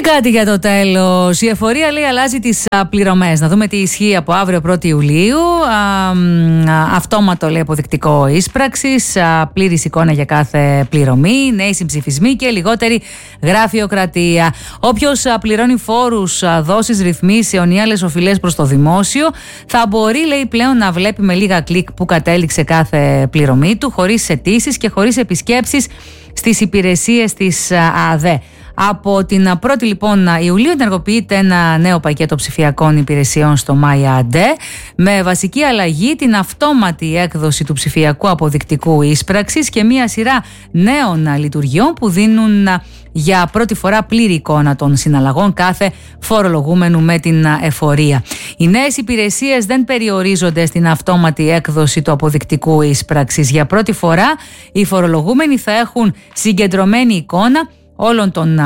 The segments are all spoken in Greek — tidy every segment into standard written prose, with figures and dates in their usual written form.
κάτι για το τέλος. Η εφορία λέει αλλάζει τις πληρωμές. Να δούμε τι ισχύει από αύριο 1η Ιουλίου. Αυτόματο λέει αποδεικτικό ίσπραξης, πλήρης εικόνα για κάθε πληρωμή, νέοι συμψηφισμοί και λιγότερη γραφειοκρατία. Όποιος πληρώνει φόρους, δόσεις, ρυθμίσεων ή άλλες οφειλές προς το δημόσιο θα μπορεί, λέει, πλέον να βλέπει με λίγα κλικ που κατέληξε κάθε πληρωμή του, χωρίς αιτήσεις και χωρίς επισκέψεις στις υπηρεσίες της ΑΔΕ. Από την 1η λοιπόν Ιουλίου ενεργοποιείται ένα νέο πακέτο ψηφιακών υπηρεσιών στο MyAD με βασική αλλαγή την αυτόματη έκδοση του ψηφιακού αποδεικτικού ίσπραξης και μία σειρά νέων λειτουργιών που δίνουν για πρώτη φορά πλήρη εικόνα των συναλλαγών κάθε φορολογούμενου με την εφορία. Οι νέες υπηρεσίες δεν περιορίζονται στην αυτόματη έκδοση του αποδεικτικού ίσπραξης. Για πρώτη φορά οι φορολογούμενοι θα έχουν συγκεντρωμένη εικόνα όλων των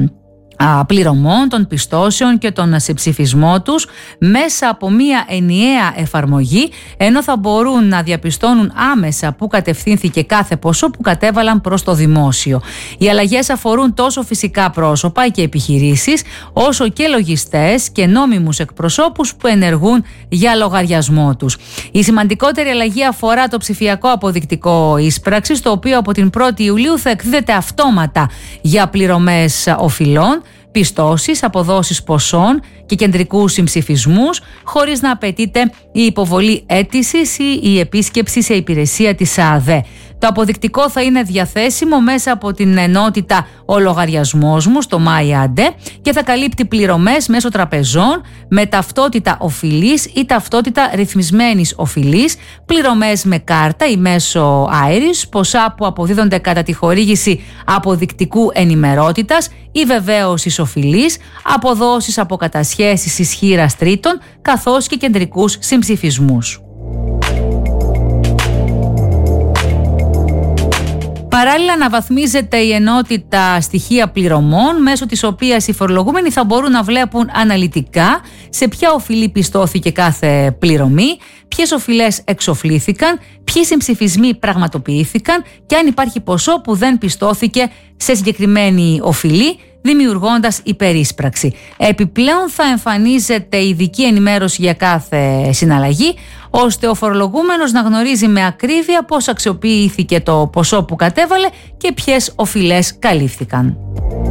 πληρωμών, των πιστώσεων και των συμψηφισμό τους μέσα από μία ενιαία εφαρμογή, ενώ θα μπορούν να διαπιστώνουν άμεσα που κατευθύνθηκε κάθε ποσό που κατέβαλαν προς το δημόσιο. Οι αλλαγές αφορούν τόσο φυσικά πρόσωπα και επιχειρήσεις, όσο και λογιστές και νόμιμους εκπροσώπους που ενεργούν για λογαριασμό τους. Η σημαντικότερη αλλαγή αφορά το ψηφιακό αποδεικτικό ίσπραξης, το οποίο από την 1η Ιουλίου θα εκδίδεται αυτόματα για πληρωμές οφειλών, πιστώσεις, αποδόσεις ποσών και κεντρικούς συμψηφισμούς, χωρίς να απαιτείται η υποβολή αίτησης ή η επίσκεψη σε υπηρεσία της ΑΔΕ. Το αποδεικτικό θα είναι διαθέσιμο μέσα από την ενότητα «Ο λογαριασμός μου» στο MyAD και θα καλύπτει πληρωμές μέσω τραπεζών με ταυτότητα οφειλής ή ταυτότητα ρυθμισμένης οφειλής, πληρωμές με κάρτα ή μέσω Iris, ποσά που αποδίδονται κατά τη χορήγηση αποδεικτικού ενημερότητας ή βεβαίωσης οφειλής, αποδόσεις από κατασχέσεις ισχύρας τρίτων, καθώς και κεντρικούς συμψηφισμούς. Παράλληλα, αναβαθμίζεται η ενότητα στοιχεία πληρωμών, μέσω της οποίας οι φορολογούμενοι θα μπορούν να βλέπουν αναλυτικά σε ποια οφειλή πιστώθηκε κάθε πληρωμή, ποιες οφειλές εξοφλήθηκαν, ποιοι συμψηφισμοί πραγματοποιήθηκαν και αν υπάρχει ποσό που δεν πιστώθηκε σε συγκεκριμένη οφειλή, δημιουργώντας υπερίσπραξη. Επιπλέον θα εμφανίζεται ειδική ενημέρωση για κάθε συναλλαγή, ώστε ο φορολογούμενος να γνωρίζει με ακρίβεια πώς αξιοποιήθηκε το ποσό που κατέβαλε και ποιες οφειλές καλύφθηκαν.